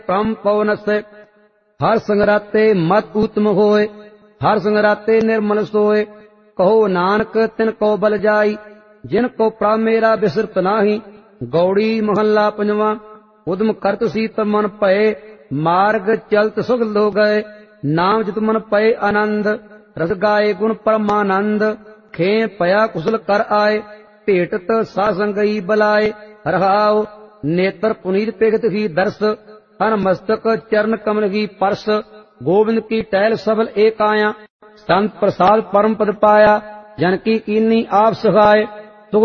ਪ੍ਰਮ ਪਉ ਨਸੈ। ਹਰ ਸੰਗਰਾਤੇ ਮਤ ਊਤਮ ਹੋਏ, ਹਰ ਸੰਗਰਾਤੇ ਨਿਰਮਲ ਸੋਏ। ਕਹੋ ਨਾਨਕ ਤਿਨ ਕੋ ਬਲ ਜਾਈ, ਜਿਨ ਕੋ ਪ੍ਰਭ ਮੇਰਾ ਬਿਸਰਤ ਨਾਹੀ। ਗੌੜੀ ਮਹੱਲਾ ਪੰਜਵਾਂ। ਉਦਮ ਕਰਤ ਸੀਤ ਮਨ ਭਏ, ਮਾਰਗ ਚਲਤ ਸੁਖ ਲੋ ਗਏ। ਨਾਮ ਜਿਤ ਮਨ ਪਏ ਆਨੰਦ, ਰਸ ਗਾਏ ਗੁਣ ਪਰਮਾਨੰਦ। ਖੇ ਭਇਆ ਕੁਸਲ ਕਰ ਆਏ, ਭੇਟਤ ਸਾਧ ਸੰਗਈ ਬਲਾਏ। ਰਹਾਉ ਨੇਤਰ ਪੁਨੀਤ ਪਿਗਤ ਹੀ ਦਰਸ, ਹਨ ਮਸਤਕ ਚਰਨ ਕਮਲ ਹੀ ਪਰਸ। ਗੋਬਿੰਦ ਕੀ ਟਹਿਲ ਸਬਲ ਏਕ ਆਇਆ, ਸੰਤ ਪ੍ਰਸਾਦ ਪਰਮ ਪਦ ਪਾਇਆ। ਜਨ ਕੀ कीनी आप सहाय।